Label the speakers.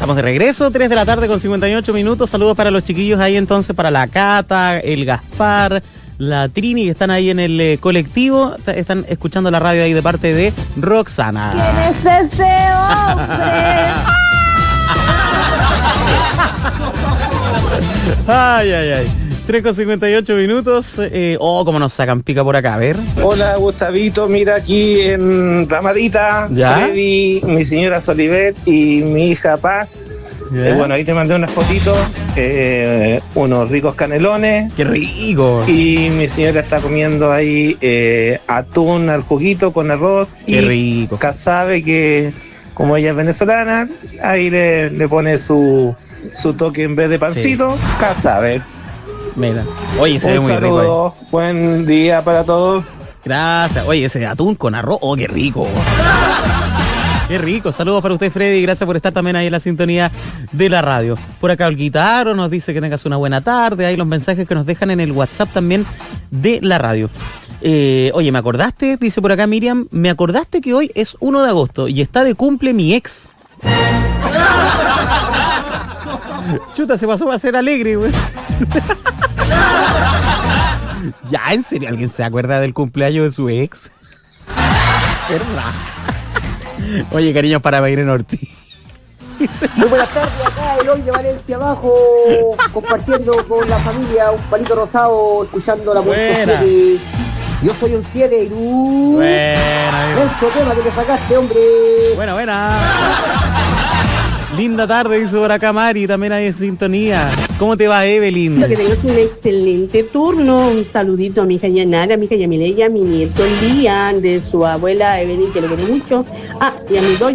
Speaker 1: Estamos de regreso, 3 de la tarde con 58 minutos. Saludos para los chiquillos ahí entonces, para la Cata, el Gaspar, la Trini, que están ahí en el colectivo. Están escuchando la radio ahí de parte de Roxana.
Speaker 2: ¿Quién es ese hombre?
Speaker 1: Ay, ay, ay. 3 con 58 minutos. Cómo nos sacan pica por acá, a ver.
Speaker 3: Hola, Gustavito, mira aquí en Ramadita,
Speaker 1: ¿Ya?
Speaker 3: Freddy, mi señora Solivet y mi hija Paz.
Speaker 1: ¿Ya?
Speaker 3: Bueno, ahí te mandé unas fotitos, unos ricos canelones.
Speaker 1: ¡Qué rico!
Speaker 3: Y mi señora está comiendo ahí atún al juguito con arroz.
Speaker 1: ¡Qué rico!
Speaker 3: Sabe que, como ella es venezolana, ahí le pone su toque en vez de pancito. Sí. Sabe.
Speaker 1: Mira, oye, se ve muy rico.
Speaker 3: Saludo, buen día para todos.
Speaker 1: Gracias. Oye, ese atún con arroz, qué rico. Qué rico. Saludos para usted, Freddy. Gracias por estar también ahí en la sintonía de la radio. Por acá el Guitaro nos dice que tengas una buena tarde. Ahí los mensajes que nos dejan en el WhatsApp también de la radio. Oye, ¿me acordaste? Dice por acá Miriam, me acordaste que hoy es 1 de agosto y está de cumple mi ex. Chuta, se pasó a ser alegre, güey. Ya, ¿en serio alguien se acuerda del cumpleaños de su ex? ¿Verdad? Oye, cariños para Mayren Ortiz.
Speaker 4: Muy buenas tardes, acá Eloy de Valencia Abajo, compartiendo con la familia un palito rosado, escuchando la punto 7. Yo soy un 7 y tú...
Speaker 1: Buena.
Speaker 4: Eso tema que te sacaste, hombre.
Speaker 1: Buena. Linda tarde, dice por acá Mari, también hay en sintonía. ¿Cómo te va, Evelyn?
Speaker 5: Que tengas un excelente turno. Un saludito a mi hija Yanara, a mi hija Yamileya, a mi nieto Lian, de su abuela Evelyn, que lo quiere mucho. Y a mi doña